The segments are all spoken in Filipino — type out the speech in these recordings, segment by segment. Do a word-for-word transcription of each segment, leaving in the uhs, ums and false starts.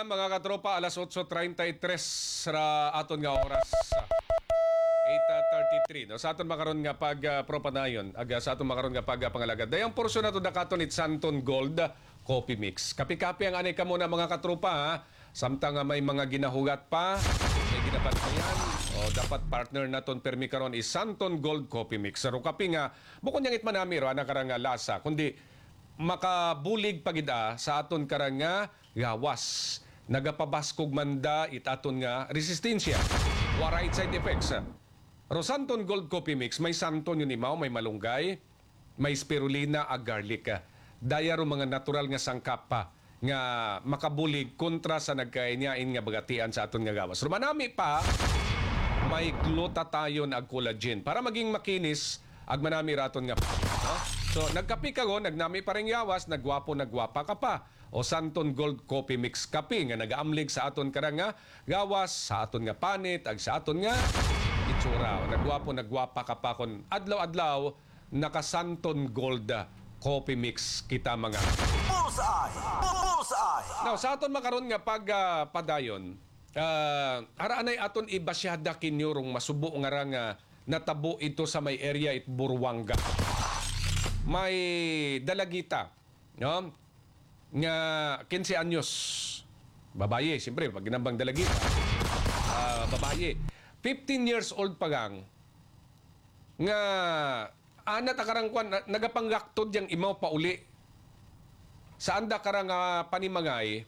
umaga mga katropa, alas otso treinta y tres ra aton nga oras. eight thirty-three no sa aton makaron nga pag uh, propanayon aga sa aton makaron nga pag uh, pangalagad. Dayang porsyon nato dakaton it Santon Gold Coffee Mix. Kapi-kapi ang anay kamo na mga katropa ha. Samtang nga may mga ginahugat pa, may ginabantayan o dapat partner naton permi karon is Santon Gold Coffee Mix. Saro kapi nga bukod yang itmanami ro ana karang lasa kundi makabulig pagida sa aton karang nga gawas. Nagapabaskog manda it aton nga resistensya. Wa right side effects. Rosanton Gold Coffee Mix, may santon yun imaw, may malunggay, may spirulina ag garlic. Daya ro mga natural nga sangkap pa nga makabulig kontra sa nagkainyain nga bagatian sa aton nga gawas. Rumanami pa, may glutathione ag collagen para maging makinis ag manami raton nga pa. No? So nagkapi ka go, nagnami pa ring yawas, nagwapo nagwapa ka pa. O Santon Gold Coffee Mix kapi nga nagaamlig sa aton karang nga gawas, sa aton nga panit, ag sa aton nga itsura. O nagwapo nagwapa ka pa kon adlaw-adlaw naka Santon Gold Coffee Mix kita mga. Bullseye! Bullseye! Now sa aton makaron nga pag uh, padayon, uh, araanay aton ibasyada kinyo rong masubo nga ra nga natabo ito sa may area it Burwanga. May dalagita, no? Nga quince anyos. Babaye, siyempre, pag ginambang dalagita. Uh, babaye. fifteen years old pagang. Nga, ana ta karang kwan, nagapanggaktot yang imaw pauli. Saan da karang uh, panimangay?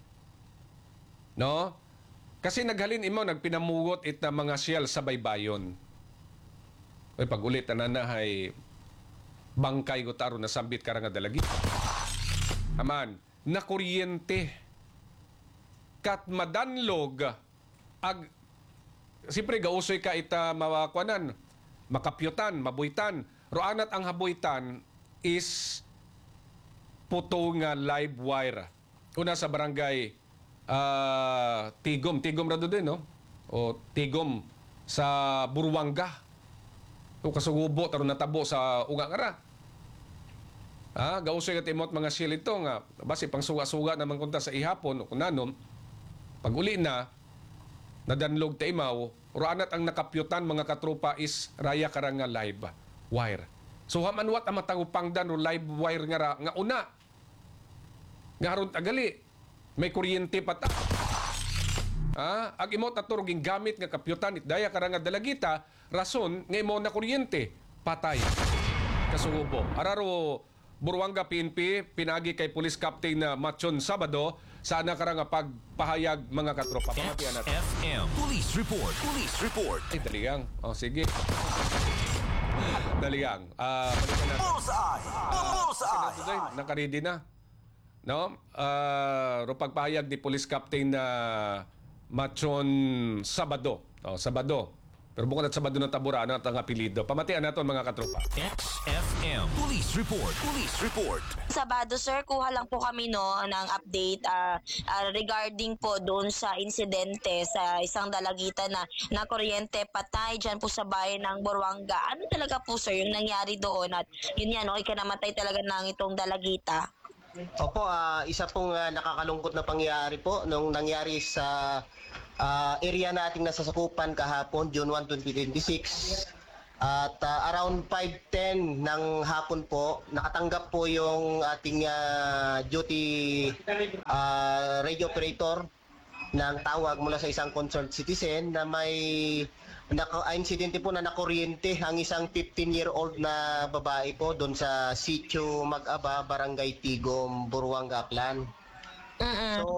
No? Kasi naghalin imaw, nagpinamugot it na mga siyal sa baybayon. Ay, pag ulit, ananahay, bangkay gotaro na sambit karang dalagita. Aman, na kuryente kat madanlog ag siyempre gausoy ka ita mawakwanan makapyutan, mabuitan roanat ang habuitan is puto nga live wire una sa barangay uh, Tigom Tigom rado din no o Tigom sa Burwanga o kasugubo taro natabo sa uga nga ra. Ah, gausoy kat imot mga silito nga basi pang suga-suga naman kunta sa ihapon o kunanom pag uli na nadanlog ta imaw roanat ang nakapyutan mga katropa is raya karang nga live wire. So hamanwat ang matagupangdan o live wire nga ra, nga una nga haron tagali may kuryente pa ta. Ah, ag imot aturog gamit nga kapyutan it daya karang nga dalagita rason nga imo na kuryente patay kasubo. Araro Burwanga P N P, pinagi kay Police Captain na Machon Sabado, sana karang pagpahayag mga katropa. Pamatian natin. F M Police Report. Police Report. Ay, daligang. O, sige. Daligang. Ah, balikan natin. Bullseye! Bullseye! Today, nakaready na. No? Ah, ro pagpahayag ni Police Captain na Machon Sabado. O, Sabado. Pero bukod at Sabado na tabura, ano at ang apelido. Pamatian natin mga katropa. X F M Police Report. Police Report. Sabado, sir, kuha lang po kami no ng update uh, uh, regarding po doon sa insidente sa isang dalagita na na kuryente patay dyan po sa bayan ng Burwanga. Ano talaga po, sir, yung nangyari doon at yun yan, okay, kanamatay talaga ng itong dalagita? Opo, uh, isa pong uh, nakakalungkot na pangyari po nung nangyari sa uh, area nating nasasakupan kahapon, June first, twenty twenty-six. At uh, around five ten ng hapon po, nakatanggap po yung ating uh, duty uh, radio operator ng tawag mula sa isang concerned citizen na may naka-insidente po na nakuryente ang isang fifteen-year-old na babae po doon sa Sitio Mag-aba, Barangay Tigom, Burwanga, Aklan. Mm-mm. So,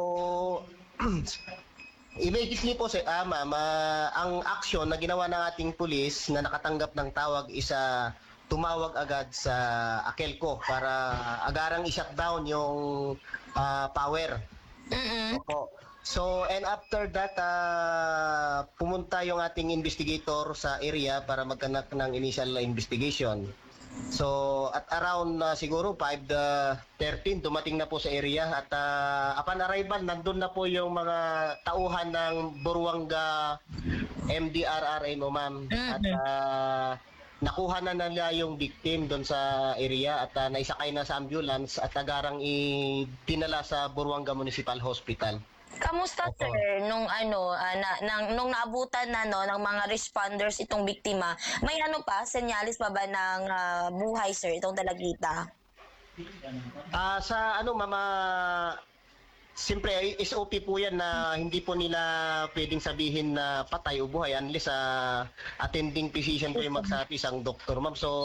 immediately po sa ah, ma'am, uh, ang action na ginawa ng ating pulis na nakatanggap ng tawag isa tumawag agad sa Akelco para agarang i-shutdown yung uh, power. Mm-mm. Opo. So, and after that, uh, pumunta yung ating investigator sa area para magkanak ng initial investigation. So, at around uh, siguro five thirteen, dumating na po sa area at uh, upon arrival, nandun na po yung mga tauhan ng Burwanga M D R R M O, ma'am. At uh, nakuha na nila yung victim doon sa area at uh, naisakay na sa ambulance at agarang i-dinala sa Burwanga Municipal Hospital. Kamusta Opo. sir nung ano ah, na, nang, nung naabutan na no ng mga responders itong biktima, may ano pa senyalis pa ba ng ah, buhay sir itong dalagita? Ah, sa ano mama, siyempre S O P po yan na hindi po nila pwedeng sabihin na patay o buhay unless sa attending physician po yung magsabi, isang doktor ma'am. So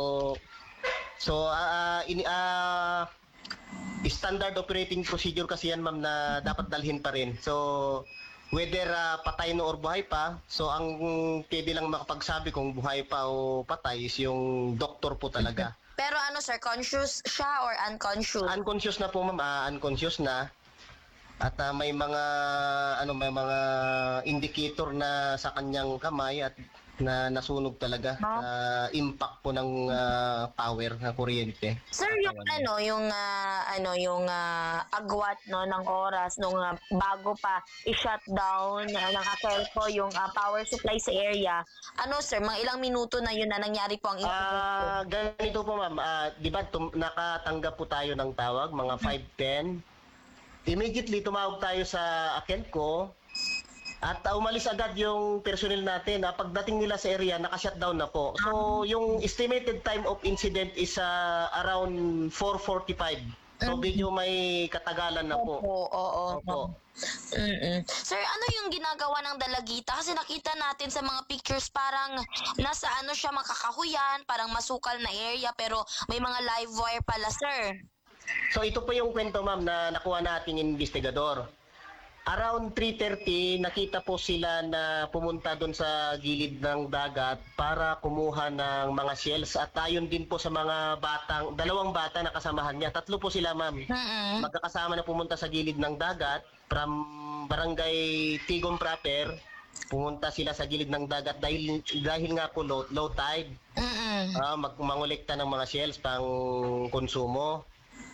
so ah, ini ah, standard operating procedure kasi yan ma'am na dapat dalhin pa rin. So whether ah, patay no or buhay pa, so ang pwede lang makapagsabi kung buhay pa o patay is yung doktor po talaga. Pero ano sir, conscious siya or unconscious? Unconscious na po ma'am, ah, unconscious na. At ah, may mga ano may mga indicator na sa kanyang kamay at na nasunog talaga sa impact po ng ah, power ng kuryente. Sir, yung ano, yung ah, ano, yung ah, agwat no ng oras nung ah, bago pa i-shut down ah, ng Akelco yung ah, power supply sa area. Ano sir, mga ilang minuto na yun na nangyari po ang incident po? Ah, ganito po ma'am, ah, 'di ba tum- nakatanggap po tayo ng tawag mga five ten. Immediately tumawag tayo sa Akelco at uh, umalis agad yung personnel natin. Uh, pagdating nila sa area, naka-shutdown na po. So, yung estimated time of incident is uh, around four forty-five. So, medyo may katagalan na po. Opo, oo. Opo. Mm-mm. Sir, ano yung ginagawa ng dalagita? Kasi nakita natin sa mga pictures parang nasa ano siya makakahuyan, parang masukal na area pero may mga live wire pala, sir. So, ito po yung kwento ma'am na nakuha nating investigador. Around three thirty, nakita po sila na pumunta doon sa gilid ng dagat para kumuha ng mga shells at ayon din po sa mga batang, dalawang bata na kasamahan niya. Tatlo po sila ma'am. Mm-mm. Magkakasama na pumunta sa gilid ng dagat from barangay Tigom proper. Pumunta sila sa gilid ng dagat dahil dahil nga po low, low tide. Mm-mm. Ah, mag mangolekta ng mga shells pang konsumo.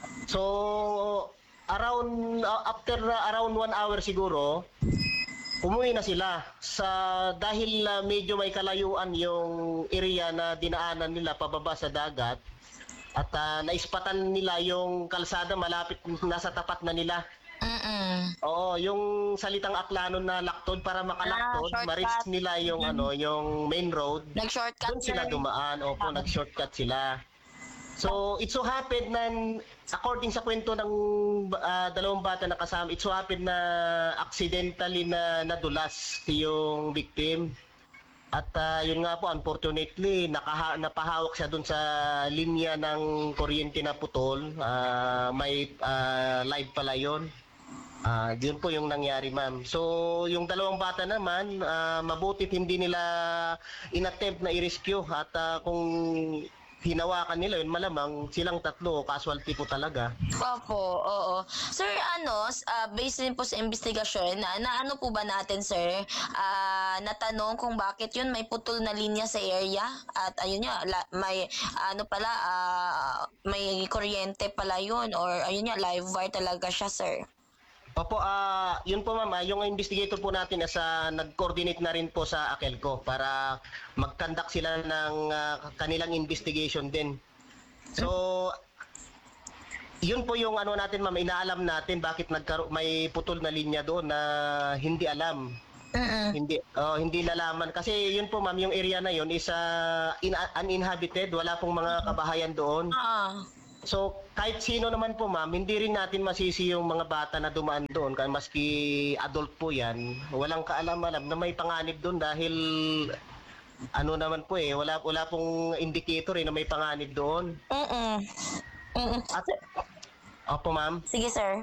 So around uh, after uh, around one hour siguro umuwi na sila sa dahil uh, medyo may kalayuan yung area na dinaanan nila pababa sa dagat at uh, naispatan nila yung kalsada malapit nasa tapat na nila. Mm-mm. Oo, yung salitang aklanon na laktod para makalaktod, Ah, shortcut. ma-reach nila yung ano, yung main road. Nag-shortcut, Doon sila sir. dumaan. Opo, nag-shortcut sila. So, it so happened na, according sa kwento ng ah, dalawang bata na kasama, it so happened na accidentally na nadulas yung victim. At ah, yun nga po, unfortunately, nakaha, napahawak siya dun sa linya ng kuryente na putol. Ah, may ah, live pala yun. Ah, yun po yung nangyari, ma'am. So, yung dalawang bata naman, ah, mabutit hindi nila inattempt na i-rescue at ah, kung hinawakan nila yun, malamang silang tatlo, casualty po talaga. Opo, oo. Sir, ano, s- ah, based din po sa investigasyon, na, na ano po ba natin, sir, ah, natanong kung bakit yun may putol na linya sa area at ayun nga, la- may ano pala, ah, may kuryente pala yun or ayun nga, live wire talaga siya, sir. Opo, ah yun po ma'am, ah, yung investigator po natin sa nag-coordinate na rin po sa Akelco para mag-conduct sila ng ah, kanilang investigation din. So, yun po yung ano natin ma'am, inaalam natin bakit nagkaro may putol na linya doon na hindi alam. Mm-mm. Hindi oh, hindi nalaman kasi yun po ma'am, yung area na yun is ah, in- uninhabited, wala pong mga kabahayan doon. Ah, So, kahit sino naman po ma'am, hindi rin natin masisi yung mga bata na dumaan doon, kaya maski adult po yan, walang kaalam-alam na may panganib doon dahil ano naman po eh, wala, wala pong indicator eh na may panganib doon. mm-mm. Mm-mm. At, opo ma'am, Sige, sir.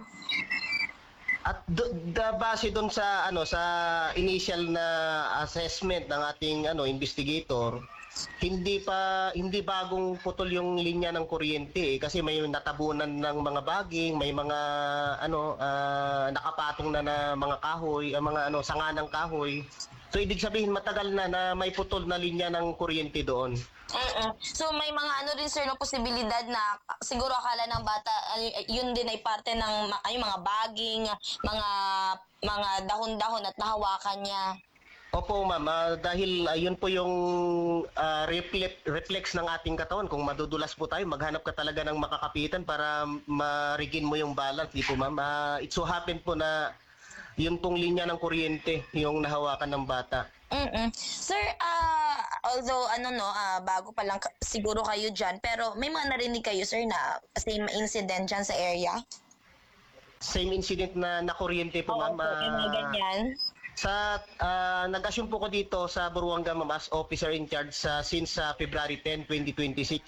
at do, da, base doon sa ano sa initial na assessment ng ating ano investigator, hindi pa hindi bagong putol yung linya ng kuryente eh, kasi may natabunan ng mga baging, may mga ano ah, nakapatong na na mga kahoy, ah, mga ano sanga ng kahoy. So ibig sabihin matagal na na may putol na linya ng kuryente doon. Mm-mm. So may mga ano din sir no posibilidad na ah, siguro akala ng bata ay- ay- yun din ay parte ng ma- ay mga baging, mga mga dahon-dahon at nahawakan niya. Opo ma'am, ah, dahil ayun po yung ah, reflect, reflex ng ating katawan. Kung madudulas po tayo, maghanap ka talaga ng makakapitan para ma-regain mo yung balance. Di po ma'am. Ah, it so happen po na yun pong linya ng kuryente yung nahawakan ng bata. Mm-mm. Sir, ah, although ano no, ah, bago pa lang ka- siguro kayo dyan, pero may mga narinig kayo, sir, na same incident dyan sa area? Same incident na nakuryente po, Oo ma'am. po, yung mga ah, ganyan. Sa uh, nag-assume po ko dito sa Buruanga, ma'am, as officer in charge sa since sa February tenth, twenty twenty-six.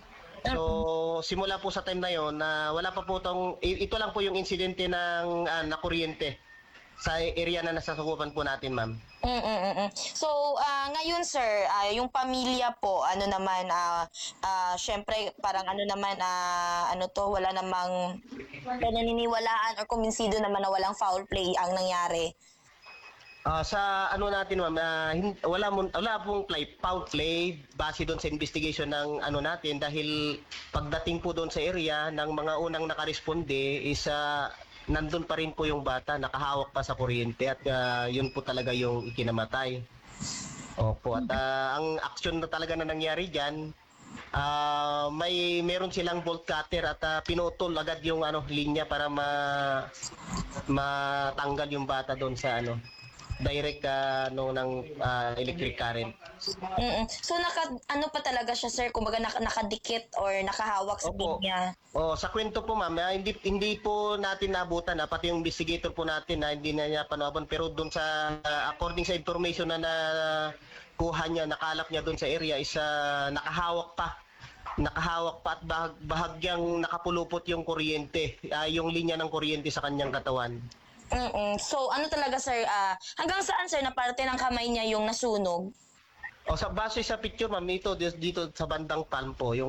So simula po sa time na yon na wala pa po tong i- ito lang po yung insidente ng uh, nakuryente sa area na nasasakupan po natin, ma'am. Mm, mm, mm, mm. So, ah, ngayon sir, ah, yung pamilya po, ano naman, ah, ah, syempre parang ano naman, ah, ano to, wala namang naniniwalaan or kuminsido naman na walang foul play ang nangyari. Ah, sa ano natin, ma'am, ah, hin- wala mo wala pong play foul play base doon sa investigation ng ano natin dahil pagdating po doon sa area ng mga unang nakaresponde is ah, nandun pa rin po yung bata, nakahawak pa sa kuryente at ah, yun po talaga yung ikinamatay. Opo, at ah, ang aksyon na talaga na nangyari diyan, ah, may meron silang bolt cutter at ah, pinutol agad yung ano linya para ma matanggal yung bata doon sa ano direct uh, no ng ah, electric current. Mm, mm. So, naka, ano pa talaga siya sir, kumbaga naka, nakadikit or nakahawak sa Opo. linya? Oh, sa kwento po, ma'am, ah, hindi hindi po natin nabutan, ah, pati yung investigator po natin na hindi na niya panawaban, pero doon sa ah, according sa information na na kuha niya, nakalap niya doon sa area is ah, nakahawak pa. Nakahawak pa at bahag, bahagyang nakapulupot yung kuryente, ah, yung linya ng kuryente sa kanyang katawan. Mm, so, ano talaga sir, ah, hanggang saan sir na parte ng kamay niya yung nasunog? O sa base sa picture, ma'am, ito dito, dito sa bandang palm po, yung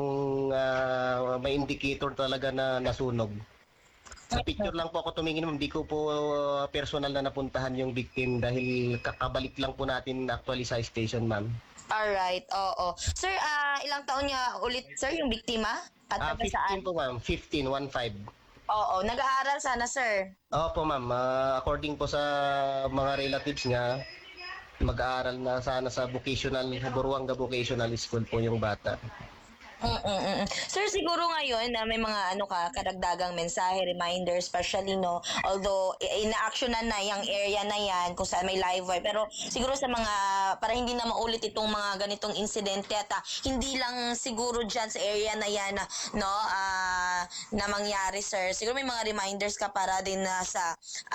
ah, may indicator talaga na nasunog. Sa picture lang po ako tumingin, ma'am. Di ko po ah, personal na napuntahan yung victim dahil kakabalik lang po natin actually sa station, ma'am. Alright, oo. Sir, ah, ilang taon niya ulit sir yung biktima? At Ah, taga fifteen saan? po, ma'am. fifteen, one five. Oo, nag-aaral sana sir. Opo, ma'am. Ah, according po sa mga relatives nga, mag-aaral na sana sa vocational, Buruanga Vocational School po yung bata. Mm, mm, mm. Sir, siguro ngayon na may mga ano ka, karagdagang mensahe, reminder, especially no, although i- ina-actionan na yung area na yan kung saan may live wire, pero siguro sa mga, para hindi na maulit itong mga ganitong insidente at ah, hindi lang siguro dyan sa area na yan, ah, no, ah, na mangyari, sir. Siguro may mga reminders ka para din na sa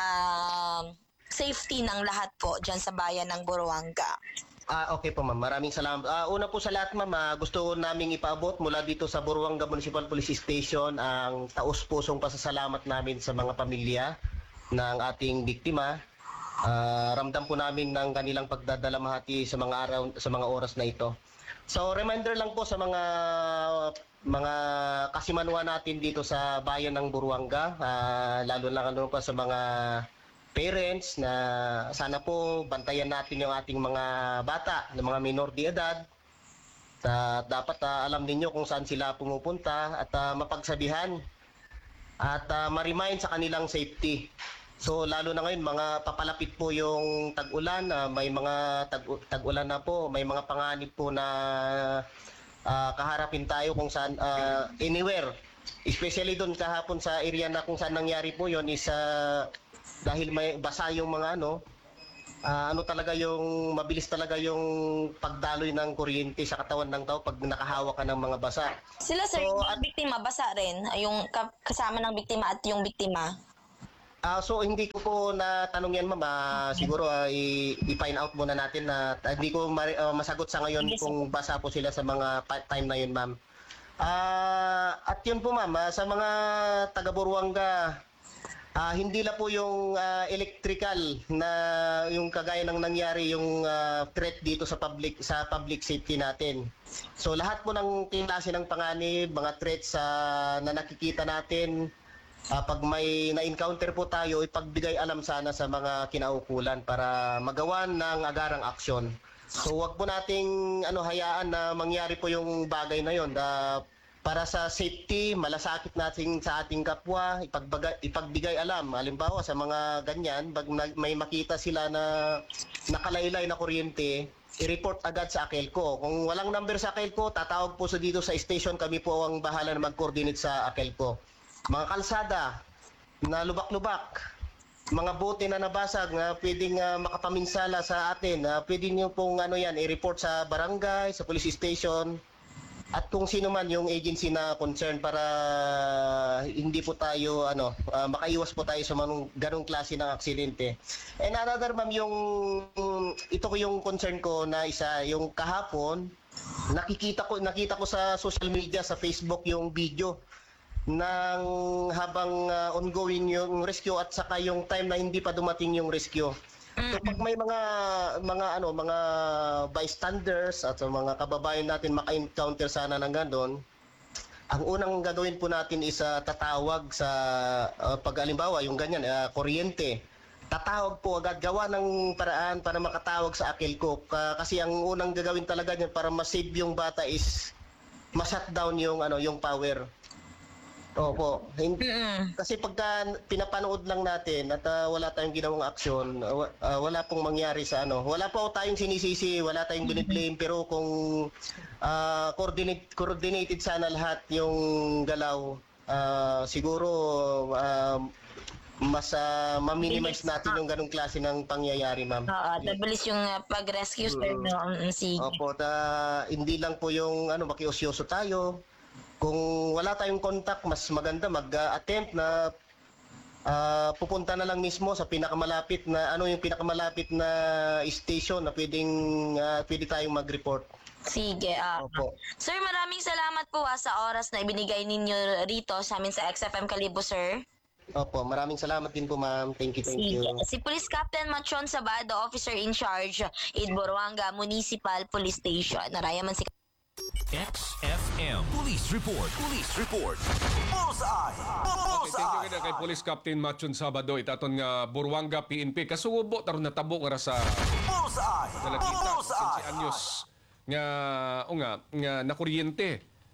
ah, safety ng lahat po dyan sa bayan ng Buruanga. Ah, okay po, ma'am. Maraming salamat. Ah, una po sa lahat, ma'am, ah, gusto naming ipaabot mula dito sa Buruanga Municipal Police Station ang taus-pusong pasasalamat namin sa mga pamilya ng ating biktima. Ah, ramdam po namin ng kanilang pagdadalamhati sa mga araw sa mga oras na ito. So, reminder lang po sa mga mga kasimanwa natin dito sa bayan ng Buruanga, ah, lalo na ano pa sa mga parents na sana po bantayan natin yung ating mga bata, ng mga minor de edad. At dapat ah, alam ninyo kung saan sila pumupunta at ah, mapagsabihan at ah, ma-remind sa kanilang safety. So lalo na ngayon mga papalapit po yung tag-ulan, ah, may mga tag- tag-ulan na po, may mga panganib po na ah, kaharapin tayo kung saan ah, anywhere. Especially doon kahapon sa area na kung saan nangyari po yon is ah, dahil may basa yung mga ano, ah, ano talaga yung mabilis talaga yung pagdaloy ng kuryente sa katawan ng tao pag nakahawak ka ng mga basa. Sila sir, So, yung at- biktima, basa rin? Yung ka- kasama ng biktima at yung biktima? Ah, so hindi ko po natanong yan, ma'am. Ah, siguro ah, i- i-find out muna natin na ah, hindi ko mari- ah, masagot sa ngayon Sige, kung basa po sila sa mga pa- time na yun, ma'am. Ah, at yun po, ma'am, ah, sa mga taga Buruanga, ah, hindi la po yung ah, electrical na yung kagaya ng nangyari yung ah, threat dito sa public sa public safety natin. So lahat po ng klase ng panganib, mga threats ah, na nakikita natin, ah, pag may na-encounter po tayo, ipagbigay alam sana sa mga kinaukulan para magawan ng agarang aksyon. So wag po nating ano hayaan na mangyari po yung bagay na yon. Ah, para sa safety, malasakit natin sa ating kapwa, ipagbaga, ipagbigay alam. Halimbawa sa mga ganyan, pag nag- may makita sila na nakalaylay na kuryente, i-report agad sa Akelco. Kung walang number sa Akelco, tatawag po sa dito sa station, kami po ang bahala na mag-coordinate sa Akelco. Mga kalsada na lubak-lubak, mga bote na nabasag na pwedeng ah, makapaminsala sa atin, uh, pwede niyo pong ano yan, i-report sa barangay, sa police station, at kung sino man yung agency na concern para hindi po tayo ano ah, makaiwas po tayo sa manong ganong klase ng aksidente. And another ma'am, yung ito ko yung concern ko na isa, yung kahapon nakikita ko nakita ko sa social media, sa Facebook, yung video ng habang ah, ongoing yung rescue at saka yung time na hindi pa dumating yung rescue. So pag may mga mga ano mga bystanders at mga kababayan natin maka-encounter sana ng gano'n, ang unang gagawin po natin is ah, tatawag sa uh, pag alimbawa yung ganyan ah, kuryente. Tatawag po agad, gawa ng paraan para makatawag sa Akilco. Uh, kasi ang unang gagawin talaga niyan para ma-save yung bata is ma-shutdown yung ano yung power. Opo. Hindi, kasi pagka pinapanood lang natin at ah, wala tayong ginawang aksyon, ah, wa- ah, wala pong mangyari sa ano. Wala po tayong sinisisi, wala tayong biniblame, pero kung ah, coordinate, coordinated sana lahat yung galaw, ah, siguro ah, mas ah, ma-minimize natin yung ganong klase ng pangyayari, ma'am. Oo, nabilis yung uh, pag-rescue, sir. No? Mm, sige. Opo, ta, hindi lang po yung ano, makiusyoso tayo. Kung wala tayong contact, mas maganda mag-attempt na ah, pupunta na lang mismo sa pinakamalapit na ano yung pinakamalapit na station na pwedeng ah, pwede tayong mag-report. Sige. ah. Opo. Sir, maraming salamat po ah, sa oras na ibinigay ninyo rito sa amin sa X F M Kalibo, sir. Opo, maraming salamat din po, ma'am. Thank you, thank Sige. you. Si Police Captain Machon Sabado, Officer in Charge, Idboruanga Municipal Police Station. Narayaman si X F M Police Report. Police Report. Bullseye. Okay, thank you Bullseye. kada kay Police Captain Machon Sabado itaton nga Buruanga P N P kasubo taron natabo nga ra sa Bullseye. dalagita Bullseye. sinsi anyos nga o nga nga nakuryente.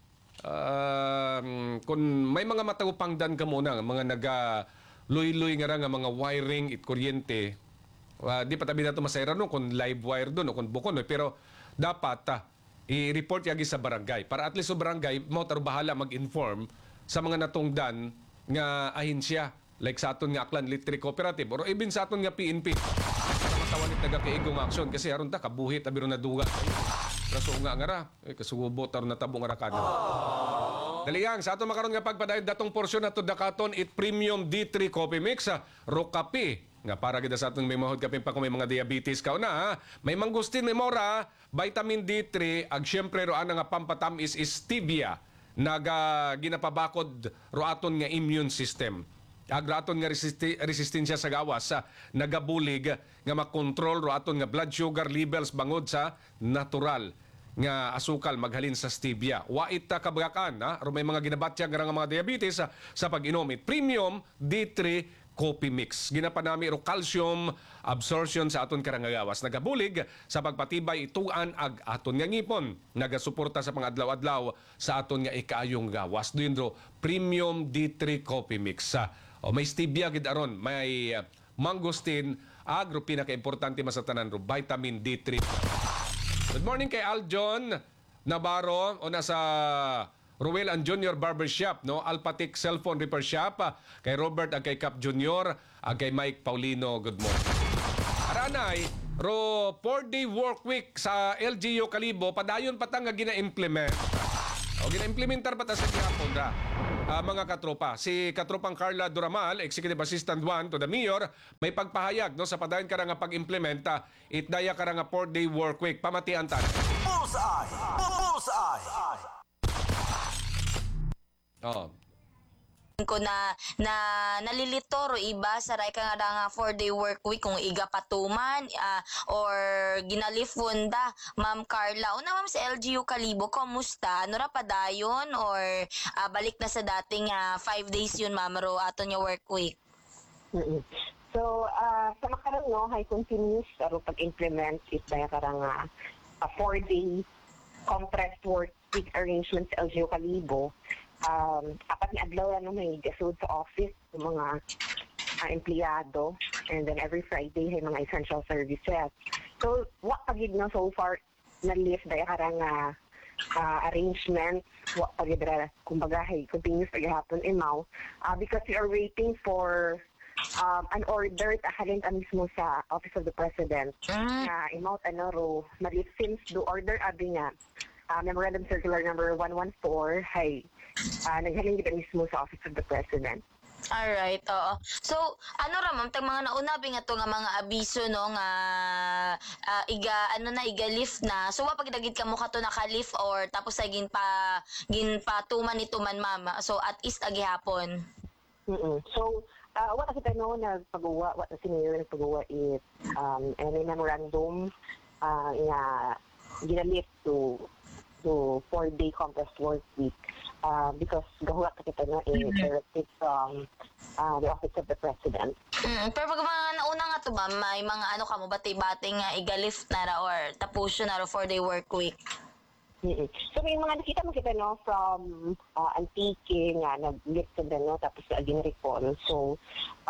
Um, kung may mga matagupangdan ka muna nga mga naga luy-luy nga ra nga mga wiring it kuryente. Uh, di pa tabi na ito masayra no kung live wire doon o kung bukon no? Pero dapat ah, i-report yagi sa barangay para at least sa barangay mo taro bahala mag-inform sa mga natungdan nga ahensya like sa aton nga Aklan Electric Cooperative or even sa aton nga P N P para matawan it taga kaigong aksyon kasi aron ta kabuhit abiro na duga raso nga nga ra eh, kasubo taron natabo nga ra kada. Daliang sa aton makaron nga pagpadayon datong porsyon nato dakaton it Premium D three Coffee Mix sa Rocapi nga para gid sa atong may mahod kapin pa kung may mga diabetes ka na ha? May mangustin may mora vitamin D three ag syempre ro ana nga pampatamis is stevia naga ginapabakod ro aton nga immune system ag ro aton nga resisti- resistensya sa gawas sa nagabulig nga makontrol ro aton nga blood sugar levels bangod sa natural nga asukal maghalin sa stevia. Wait ta kabagakan ha? Ro may mga ginabatya nga mga diabetes sa, sa pag-inom it Premium D three Coffee Mix. Ginapanami ro calcium absorption sa aton karangagawas. Nagabulig sa pagpatibay ituan ag aton nga ngipon. Nagasuporta sa pangadlaw-adlaw sa aton nga ikaayong gawas. Doon ro Premium D three Coffee Mix. O may stevia gid aron, may uh, mangosteen, ag ro pinaka-importante masatanan ro vitamin D three. Good morning kay Aljon Navarro o nasa Ruel and Junior Barbershop, no? Alpatic Cellphone Repair Shop, ah, kay Robert at kay Cap Junior, at kay Mike Paulino. Good morning. Aranay, ro four-day work week sa L G U Kalibo, padayon patang nga gina-implement. O gina-implementar pa ta sa gihapon ra. Ah, mga katropa, si katropang Carla Duramal, Executive Assistant one to the Mayor, may pagpahayag no sa padayon ka nga pag-implementa, itdaya ka nga four-day work week. Pamatian ta. Bullseye. Bullseye. Oh. ko na na nalilito ro iba sa ray ka nga nga four day work week kung iga patuman ah, or ginalifunda Ma'am Carla. Una ma'am sa L G U Kalibo, kumusta? Ano ra padayon or ah, balik na sa dating ah, five days yun ma'am ro aton nga work week? Mm-mm. So, uh, sa makaroon, no, high continuous, pero pag-implement, is na karang uh, a four-day compressed work week arrangement sa L G U Kalibo. Um, apat ni adlaw ano, may gasod sa office ng mga uh, empleyado, and then every Friday hay mga essential services. So, what pagid na so far na-lift dahil karang uh, uh, arrangement, what pagid na, kumbaga, hay continuous pag-hapon imaw, uh, because we are waiting for uh, um, an order tahalin ka mismo sa Office of the President Mm. na imount ano ro mali since do order abi nga uh, Memorandum Circular number one one four hay uh, naghalin kita mismo sa Office of the President. Alright, oo. So, ano ra ma'am, tag mga naunabi nga to nga mga abiso no nga ah, iga ano na iga lift na. So wa pag dagit ka mo ka to naka-lift or tapos ay gin pa gin pa tuman nito man ma'am. So at least agihapon. Mm-mm. So, uh, what kita no nagpagawa, what na senior nagpagawa is um, any memorandum uh, nga ginalift to to four-day compressed work week uh, because gahuwa ka kita no is directed from uh, the Office of the President. Mm, pero pag mga nauna nga to ma'am, may mga ano ka mo bati-bati nga iga lift na ra or tapos na ra for day work week. Mm-mm. So may mga nakita mo kita no from uh, Antique nga nag-lift na no tapos aging recall. So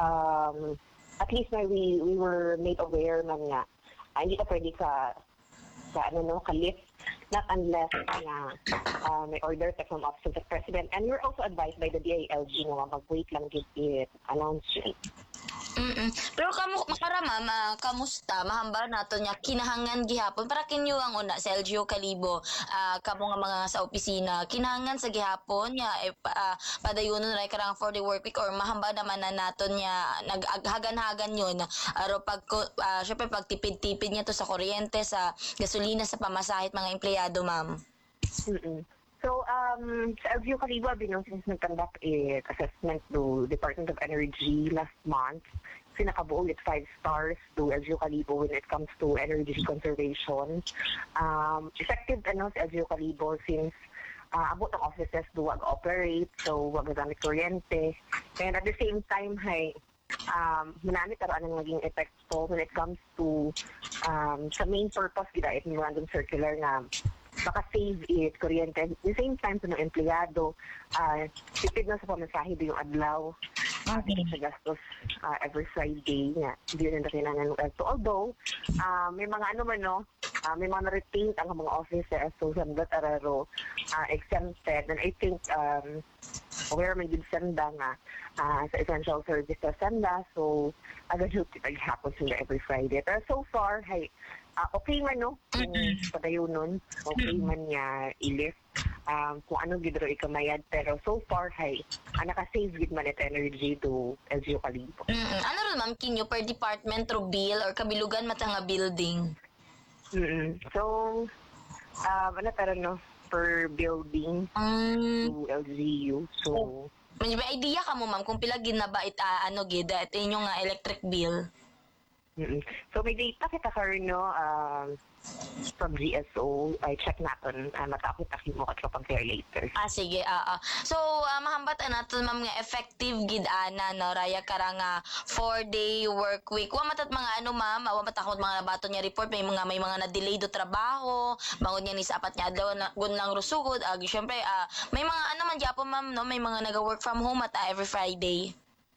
um, at least na we we were made aware man nga ah, hindi ka pwede ka sa ano no ka-lift not unless na uh, may order ka from Office of the President, and we're also advised by the D I L G nga mag-wait lang give it announcement. Mm. Pero kamu makara ma'am, ah, kamusta mahamba nato nya kinahangan gihapon para kinyo ang una sa L G U Kalibo ah, kamo nga mga sa opisina kinahangan sa gihapon nya eh, pa, ah, padayunon ra karang for the work week or mahamba naman na nato nya nagaghagan-hagan yun aro pag uh, syempre pagtipid-tipid niya to sa kuryente sa gasolina sa pamasahit mga empleyado ma'am. Mm-mm. So, um, sa L G U Kalibo, binong since nag-conduct a assessment to Department of Energy last month, sinakabuo with five stars to L G U Kalibo when it comes to energy conservation. Um, effective ano sa L G U Kalibo since uh, abot ang offices duwag operate, so wag gamit kuryente. And at the same time, hay, um, manamit taro anong naging effect po when it comes to um, sa main purpose gida it memorandum circular nga baka save it kuryente. At the same time sa mga empleyado, uh, tipid na sa pamasahe do yung adlaw. Uh, sa gastos uh, every Friday nga. Hindi rin na kailangan ng so, although, uh, may mga ano man no, uh, may mga na-retain ang mga offices so sandat araro uh, exempted. And I think um, aware man yun sanda nga uh, sa essential services sanda. So, agad yung paghapon sila every Friday. Pero so far, hey, uh, okay man no, kung padayon nun, okay man niya i-lift. Um, kung ano gidro ikamayad, pero so far, hay, uh, naka-save gid man it energy to L G U Kalibo. Mm. Ano ron ma'am kinyo per department ro bill or kabilugan mata nga building? Mm-mm. So, um, ano tara no, per building Mm. to L G U. So, May may idea ka mo ma'am kung pila gid na ba it ah, ano gid at inyong nga electric bill? mm-mm. So may data kita karon no, um, from G S O, I check natin, uh, matakot-takot mo at compare later. Ah, sige, ah, ah. So, ah, mahambat na natin, ma'am, nga effective gid ana, no, raya karang nga four-day work week. Wa matat mga ano, ma'am, wa matakot mga nabato niya report, may mga may mga na-delay do trabaho, bangod niya ni sa apat niya adlaw na gun lang rusugod, agi syempre, ah, may mga ano man gyapon, ma'am, no, may mga naga-work from home at ah, every Friday.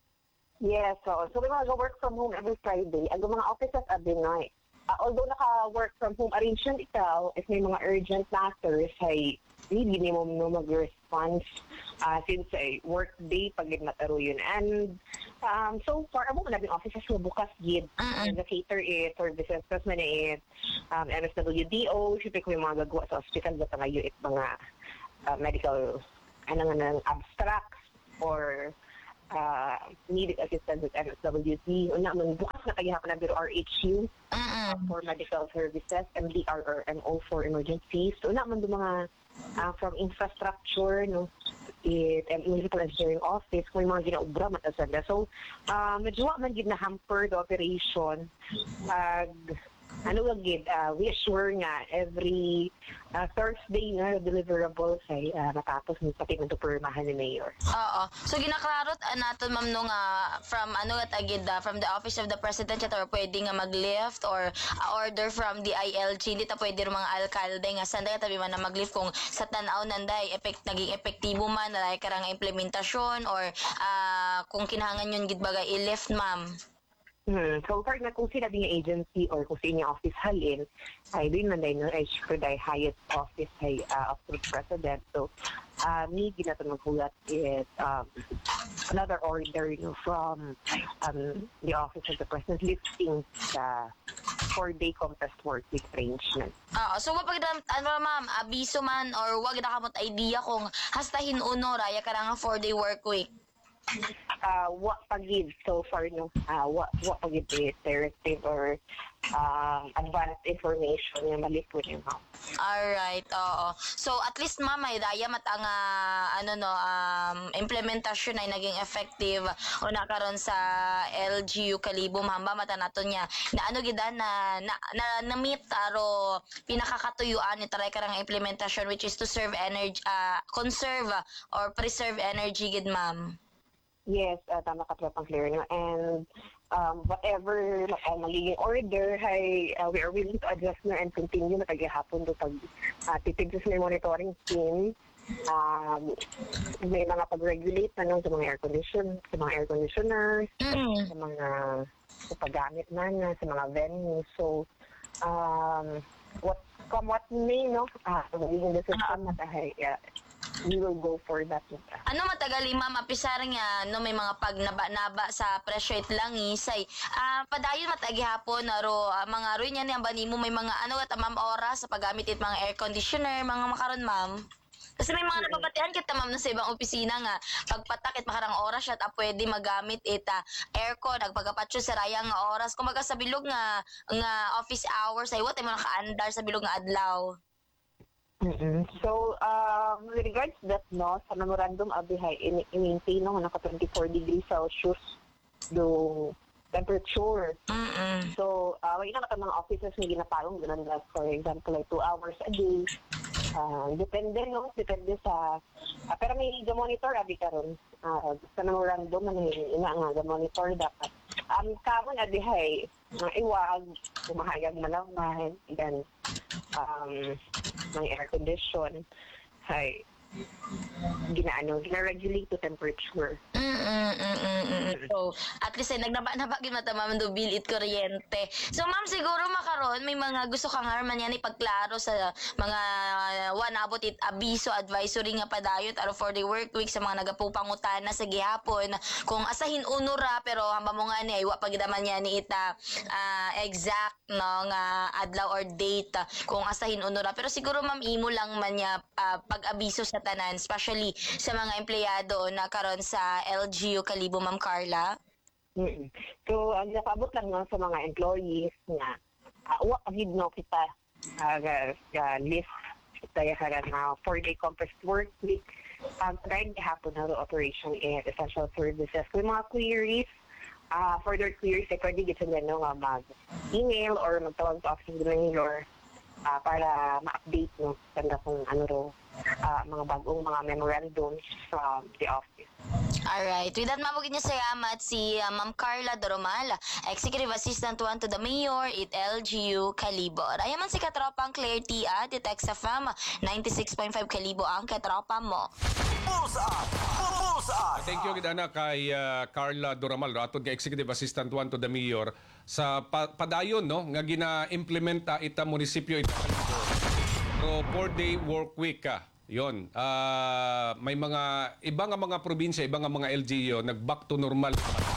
Yes, so, so may mga work from home every Friday. Ang mga offices at Binoy. Uh, although naka-work from home arrangement ikaw, if may mga urgent matters, ay hindi ni mo no mag-response uh, since ay work day pag nataro yun. And um, so far, amo na yung offices mo bukas gid. Mm-mm. The cater it, services, plus man it, um, M S W D O, siyempre kung may mga gagawa sa hospital, bata ngayon it mga uh, medical, ano nga ng abstracts or uh, needed assistance with M S W D. Una, man, bukas na kagihapon na biro R H U uh, for medical services, M D R or M O for emergencies. So, una, man do mga uh, from infrastructure, no, it, and municipal engineering office, kung may mga ginaubra matasanda. So, uh, medyo wa man gid na hamper the operation. Pag, ano nga gid, uh, we assure nga every uh, Thursday nga deliverables ay uh, natapos ng pati ng permahan ni Mayor. Oo. So ginaklarot uh, naton ma'am no nga from ano nga tagid uh, from the office of the president or pwede nga mag-lift or uh, order from the I L G, hindi ta pwede ro mga alkalde nga sanday tabi man na mag-lift kung sa tan-aw nanday effect naging epektibo man na karang implementasyon or uh, kung kinahanglan yun gid bagay i-lift ma'am. Hmm. So, far na kung sila din yung agency or kung sa inyong office halin, ay doon man dahil no, ay sure dahil highest office ay uh, of the president. So, uh, me ginato maghulat it um, another order no, from um, the Office of the President lifting the four-day compressed work week arrangement. Ah, so wag pag ano ma'am, abiso man or wag na kamot idea kung hastahin uno raya karang four-day work week. Uh, what pagid so far no uh, what what pagid is directive or um, advanced information yung malipod yung ma'am. Alright, oo. So at least ma'am may daya mat ang ah, ano no um implementasyon ay naging effective o nakaron sa L G U Kalibo ma'am ba mata nato niya na ano gid na na, na, na meet aro pinakakatuyuan ni try karang implementasyon which is to serve energy ah, conserve ah, or preserve energy gid ma'am. Yes, uh, tama ka Tropang Claire. No? And um, whatever uh, magiging order, hay, uh, we are willing to adjust na and continue na kagihapon do pag uh, titig sa may monitoring team. Um, may mga pag-regulate na no, sa mga air condition, sa mga air conditioners, Mm. sa mga sa paggamit na na, sa mga venues. So, um, what come what may, no? Ah, magiging decision na tayo. Yeah, we will go for that. Ano matagal ma'am apisar nga no may mga pagnaba-naba sa presyo it lang isay. Ah padayon matagi hapon aro ah, mga roy niya niya banimo may mga ano at ma'am oras sa paggamit it mga air conditioner mga makaron ma'am. Kasi may mga nababatian kita ma'am na sa ibang opisina nga pagpatakit makarang oras siya ta pwede magamit ita aircon nagpagapatyo sa rayang nga oras kumaga sa bilog nga nga office hours ay what ay mga nakaandar sa bilog nga adlaw. Mm-mm. So, um, with regards to that, no, sa memorandum, abihay, in- in-maintain no, naka twenty-four degrees Celsius do temperature. Mm. So, uh, wala na ka mga offices na ginapalong, ganun na, for example, like two hours a day. Uh, depende, no? Depende sa... Uh, pero may ga-monitor, abi karon uh, sa memorandum, ano yung ina nga, ga-monitor dapat. Um, kamon, abihay, uh, iwag, kumahayag malawman, then, um, ng air condition, ay, ginaano, gina-regulate to temperature. Mm, mm, mm, mm, mm. So, at least ay nagnaba-naba gyud mata ma'am do bill it kuryente. So ma'am siguro makaron may mga gusto kang harman yan ipagklaro sa mga uh, one abot it abiso advisory nga padayot aro for the work week sa mga nagapupangutana sa gihapon kung asahin uno ra pero hamba mo nga ni ay wa pagidaman niya ni ita ah, exact no nga adlaw or date ah, kung asahin uno ra pero siguro ma'am imo lang man niya ah, pag-abiso sa tanan especially sa mga empleyado na karon sa L G U Kalibo ma'am Carla. Mm-mm. So, ang nakabot lang no, sa mga employees na uh, uwa pagid no kita uh, ga, ga list kita ya karan na four-day compressed work week um, trying to happen na operation and essential services. Kung mga queries, uh, further queries, ay pwede gito na no, nga mag-email or magtawag sa office of the mayor uh, para ma-update no, tanda kung ano ro, uh, mga bagong mga memorandums from the office. Alright, with that mabugin niya salamat si uh, Ma'am Carla Doromal, Executive Assistant one to the Mayor at L G U Kalibo. Ayaman si katropang Claire T. at Texa F M ninety-six point five Kalibo ang katropa mo. Bullseye! Bullseye! Thank you gidana kay uh, Carla Doramal atod nga Executive Assistant one to the Mayor sa pa- padayon no nga gina-implementa ita munisipyo ita Kalibo. Pro four-day work week ka. Yon. Ah, may mga iba nga mga probinsya, iba nga mga L G U nag back to normal.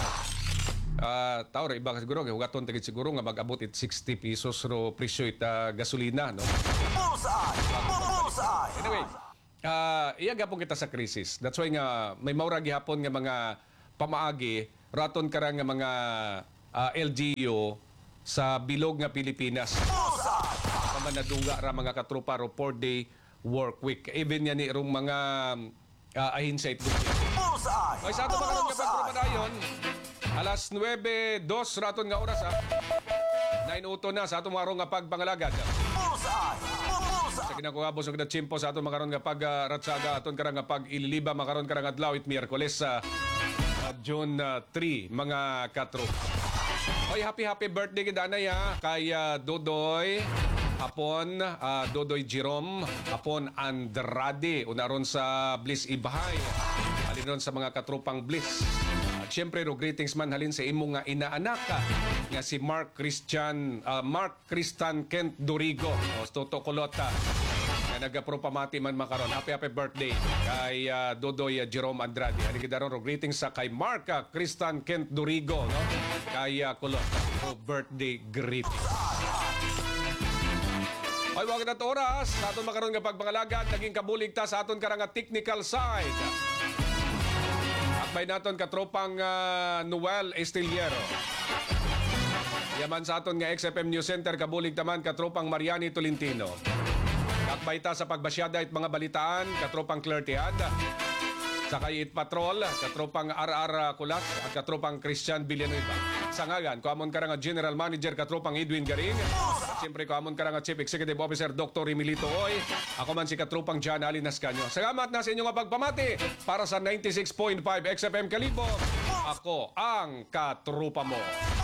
Ah, tao ra iba siguro kay hugaton tigit siguro nga mag-abot it sixty pesos ro presyo ita gasolina no. Bullseye! Bullseye! Anyway, ah iya gapon kita sa krisis. That's why nga may maura gihapon nga mga pamaagi raton karang nga mga ah, L G U sa bilog nga Pilipinas. Pamanaduga ra mga katropa ro four-day work week. Even yan ni irong mga uh, ahinsya ito. Bullseye! Okay, sa ato makaroon nga pagpapadayon, alas nuwebe dos raton nga oras ha. nine uto na sa ato makaroon nga pagpangalagad. Bullseye! Bullseye! Sa kinakugabos ng chimpo sa ato makaroon nga pag-ratsaga, aton karang nga pag-ililiba, makaroon karang adlaw it Miyerkules sa uh, June uh, three, mga katro. Oy, happy happy birthday kidanay ha kay uh, Dodoy Hapon, uh, Dodoy Jerome, Hapon Andrade, unaron sa Bliss Ibahay, halin ron sa mga katropang Bliss. At syempre, ro greetings man halin sa imo nga inaanak ka, nga si Mark Christian, uh, Mark Christian Kent Dorigo, o Toto Colota, nga nagapropamati man makaron. Happy happy birthday kay ah, Dodoy ah, Jerome Andrade. Ani gidaron ro greetings sa kay Mark ah, Cristan Kent Dorigo, no? Kay uh, Kulot. O birthday greetings. Ay, wag na to oras. Sa aton makaroon nga pagpangalagad, naging kabulig ta sa aton karang nga technical side. Akbay naton katropang uh, Noel Estiliero. Yaman sa aton nga X F M News Center, kabulig taman katropang Mariani Tolentino. Akbay ta sa pagbasyada it mga balitaan, katropang Claire Tiad. Sa kay It Patrol, katropang R R Kulas at katropang Christian Villanueva. Sa ngagan, kuamon ka nga General Manager katropang Edwin Garing. At siyempre kuamon ka nga Chief Executive Officer Doctor Emilito Oy. Ako man si katropang John Ali Nascanio. Salamat na sa inyong pagpamati para sa ninety-six point five X F M Kalibo. Ako ang katrupa mo.